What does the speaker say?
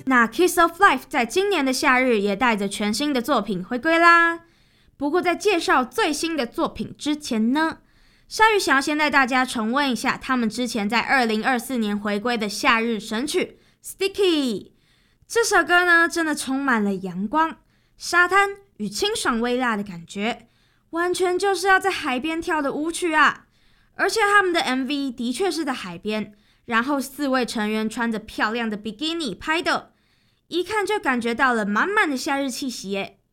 那 Kiss of Life 在今年的夏日也带着全新的作品回归啦。不过在介绍最新的作品之前呢，鲨鱼想要先带大家重温一下他们之前在2024年回归的夏日神曲 Sticky。 这首歌呢，真的充满了阳光、沙滩与清爽微辣的感觉，完全就是要在海边跳的舞曲啊。而且他们的 MV 的确是在海边，然后4位成员穿着漂亮的比基尼拍的，一看就感觉到了满满的夏日气息耶。